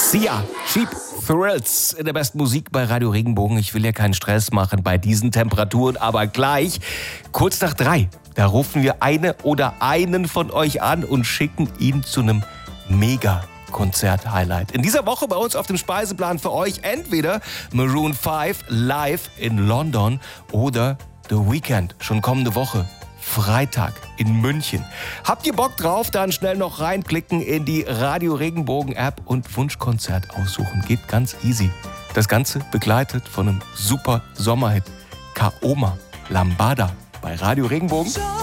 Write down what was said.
Sia, Cheap Thrills in der besten Musik bei Radio Regenbogen. Ich will ja keinen Stress machen bei diesen Temperaturen, aber gleich, kurz nach 3, da rufen wir eine oder einen von euch an und schicken ihn zu einem Mega-Konzert-Highlight. In dieser Woche bei uns auf dem Speiseplan für euch entweder Maroon 5 live in London oder The Weeknd, schon kommende Woche. Freitag in München. Habt ihr Bock drauf? Dann schnell noch reinklicken in die Radio Regenbogen App und Wunschkonzert aussuchen. Geht ganz easy. Das Ganze begleitet von einem super Sommerhit. Kaoma Lambada bei Radio Regenbogen.